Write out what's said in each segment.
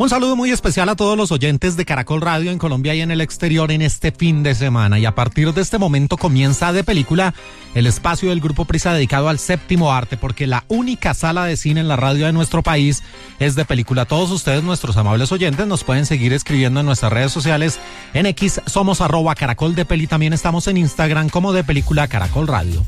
Un saludo muy especial a todos los oyentes de Caracol Radio en Colombia y en el exterior en este fin de semana. Y a partir de este momento comienza De Película, el espacio del Grupo Prisa dedicado al séptimo arte, porque la única sala de cine en la radio de nuestro país es De Película. Todos ustedes, nuestros amables oyentes, nos pueden seguir escribiendo en nuestras redes sociales. En X somos @Caracol de Peli. También estamos en Instagram como De Película Caracol Radio.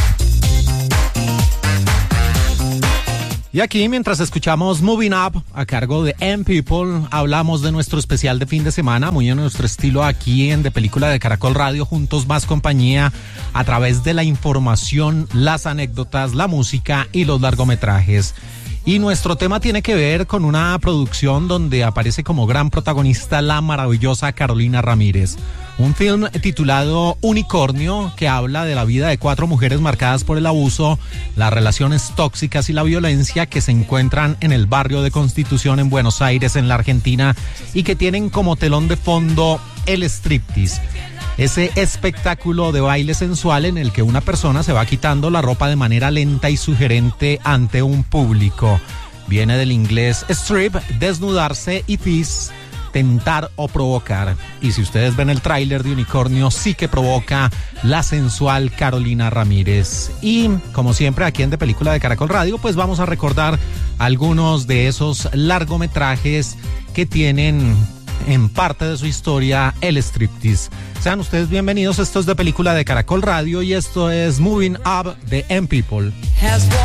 Y aquí, mientras escuchamos Moving Up, a cargo de M-People, hablamos de nuestro especial de fin de semana, muy en nuestro estilo aquí en De Película de Caracol Radio, juntos más compañía, a través de la información, las anécdotas, la música y los largometrajes. Y nuestro tema tiene que ver con una producción donde aparece como gran protagonista la maravillosa Carolina Ramírez. Un film titulado Unicornio, que habla de la vida de 4 mujeres marcadas por el abuso, las relaciones tóxicas y la violencia que se encuentran en el barrio de Constitución en Buenos Aires, en la Argentina, y que tienen como telón de fondo el striptease. Ese espectáculo de baile sensual en el que una persona se va quitando la ropa de manera lenta y sugerente ante un público. Viene del inglés strip, desnudarse, y tease, tentar o provocar. Y si ustedes ven el tráiler de Unicornio, sí que provoca la sensual Carolina Ramírez. Y como siempre aquí en De Película de Caracol Radio, pues vamos a recordar algunos de esos largometrajes que tienen en parte de su historia el striptease. Sean ustedes bienvenidos, esto es De Película de Caracol Radio y esto es Moving Up de M-People.